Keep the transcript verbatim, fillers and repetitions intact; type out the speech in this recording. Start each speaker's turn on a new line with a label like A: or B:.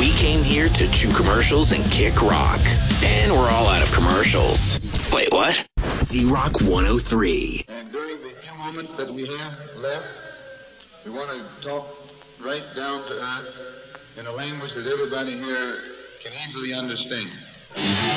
A: We came here to chew commercials and kick rock. And we're all out of commercials. Wait, what? Z-Rock one oh three.
B: And during the few moments that we have left, we want to talk right down to earth in a language that everybody here can easily understand.